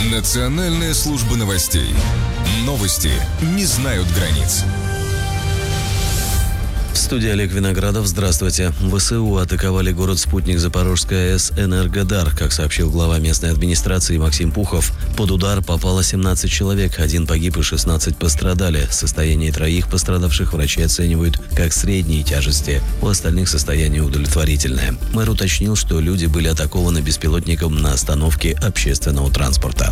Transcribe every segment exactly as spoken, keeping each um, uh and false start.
Национальная служба новостей. Новости не знают границ. В студии Олег Виноградов. Здравствуйте. ВСУ атаковали город-спутник Запорожская АЭС «Энергодар». Как сообщил глава местной администрации Максим Пухов, под удар попало семнадцать человек, один погиб и шестнадцать пострадали. Состояние троих пострадавших врачи оценивают как средней тяжести. У остальных состояние удовлетворительное. Мэр уточнил, что люди были атакованы беспилотником на остановке общественного транспорта.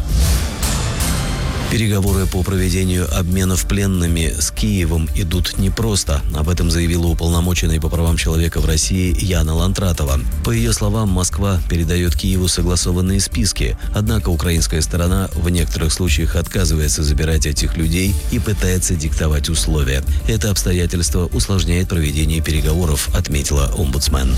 Переговоры по проведению обменов пленными с Киевом идут непросто. Об этом заявила уполномоченная по правам человека в России Яна Лантратова. По ее словам, Москва передает Киеву согласованные списки. Однако украинская сторона в некоторых случаях отказывается забирать этих людей и пытается диктовать условия. Это обстоятельство усложняет проведение переговоров, отметила омбудсмен.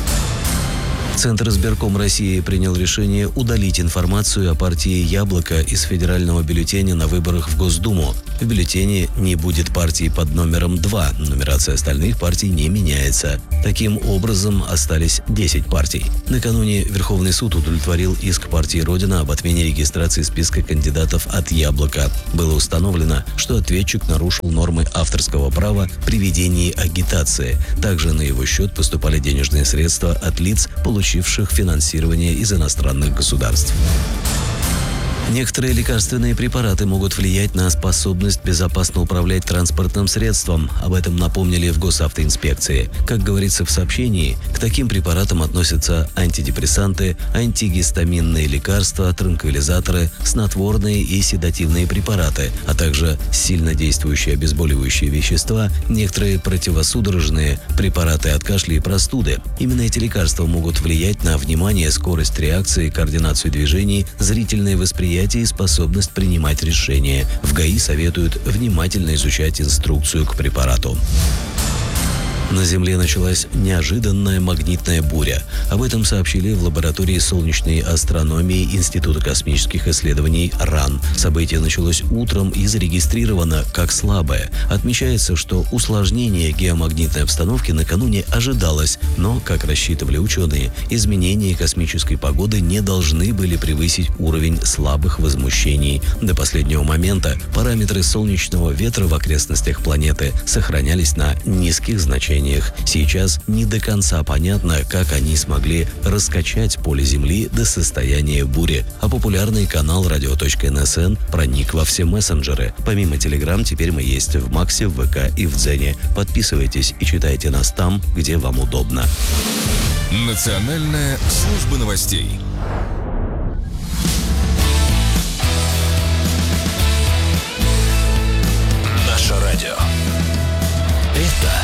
Центр избирком России принял решение удалить информацию о партии «Яблоко» из федерального бюллетеня на выборах в Госдуму. В бюллетене не будет партии под номером два. Нумерация остальных партий не меняется. Таким образом, остались десять партий. Накануне Верховный суд удовлетворил иск партии «Родина» об отмене регистрации списка кандидатов от «Яблока». Было установлено, что ответчик нарушил нормы авторского права при ведении агитации. Также на его счет поступали денежные средства от лиц, получивших финансирование из иностранных государств. Некоторые лекарственные препараты могут влиять на способность безопасно управлять транспортным средством. Об этом напомнили в госавтоинспекции. Как говорится в сообщении, к таким препаратам относятся антидепрессанты, антигистаминные лекарства, транквилизаторы, снотворные и седативные препараты, а также сильнодействующие обезболивающие вещества, некоторые противосудорожные препараты от кашля и простуды. Именно эти лекарства могут влиять на внимание, скорость реакции, координацию движений, зрительное восприятие и способность принимать решения. В ГАИ советуют внимательно изучать инструкцию к препарату. На Земле началась неожиданная магнитная буря. Об этом сообщили в лаборатории солнечной астрономии Института космических исследований РАН. Событие началось утром и зарегистрировано как слабое. Отмечается, что усложнение геомагнитной обстановки накануне ожидалось, но, как рассчитывали ученые, изменения космической погоды не должны были превысить уровень слабых возмущений. До последнего момента параметры солнечного ветра в окрестностях планеты сохранялись на низких значениях. Сейчас не до конца понятно, как они смогли раскачать поле Земли до состояния бури, а популярный канал радио точка эн эс эн проник во все мессенджеры. Помимо Telegram, теперь мы есть в Максе, в ВК и в Дзене. Подписывайтесь и читайте нас там, где вам удобно. Национальная служба новостей.